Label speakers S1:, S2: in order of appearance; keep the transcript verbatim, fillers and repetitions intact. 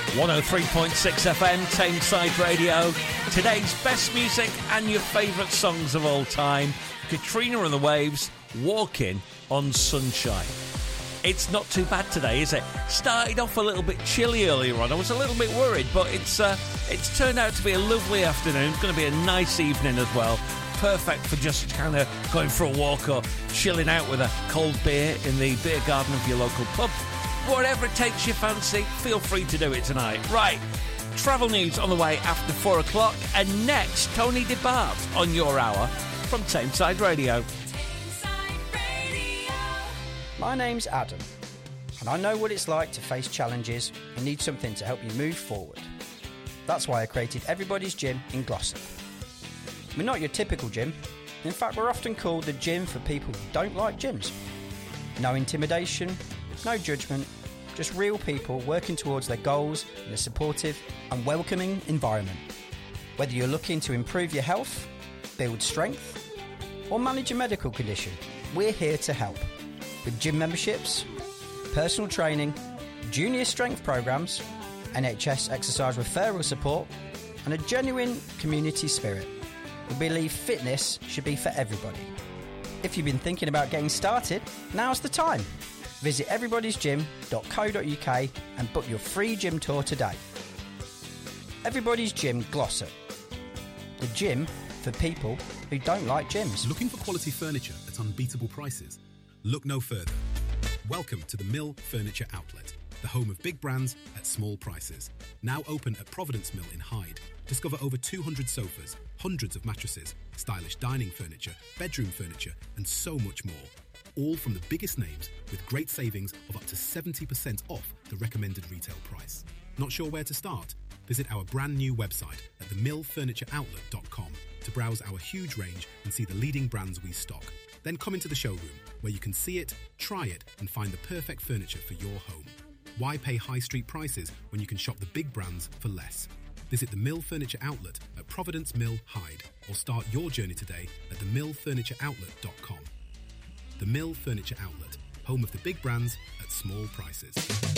S1: one oh three point six F M, Tameside Radio. Today's best music and your favourite songs of all time. Katrina and the Waves, Walking on Sunshine. It's not too bad today, is it? Started off a little bit chilly earlier on. I was a little bit worried, but it's uh, it's turned out to be a lovely afternoon. It's going to be a nice evening as well. Perfect for just kind of going for a walk or chilling out with a cold beer in the beer garden of your local pub. Whatever it takes your fancy, feel free to do it tonight. Right, travel news on the way after four o'clock, and next, Tony DeBart on your hour from Tameside Radio.
S2: My name's Adam, and I know what it's like to face challenges and need something to help you move forward. That's why I created Everybody's Gym in Glossop. We're not your typical gym. In fact, we're often called the gym for people who don't like gyms. No intimidation, no judgment, just real people working towards their goals in a supportive and welcoming environment. Whether you're looking to improve your health, build strength, or manage a medical condition, we're here to help. With gym memberships, personal training, junior strength programs, N H S exercise referral support, and a genuine community spirit, we believe fitness should be for everybody. If you've been thinking about getting started, now's the time. Visit everybodys gym dot co dot uk and book your free gym tour today. Everybody's Gym Glossop. The gym for people who don't like gyms.
S3: Looking for quality furniture at unbeatable prices? Look no further. Welcome to the Mill Furniture Outlet, the home of big brands at small prices. Now open at Providence Mill in Hyde. Discover over two hundred sofas, hundreds of mattresses, stylish dining furniture, bedroom furniture, and so much more. All from the biggest names with great savings of up to seventy percent off the recommended retail price. Not sure where to start? Visit our brand new website at the mill furniture outlet dot com to browse our huge range and see the leading brands we stock. Then come into the showroom where you can see it, try it, and find the perfect furniture for your home. Why pay high street prices when you can shop the big brands for less? Visit the Mill Furniture Outlet at Providence Mill, Hyde, or start your journey today at the mill furniture outlet dot com. The Mill Furniture Outlet, home of the big brands at small prices.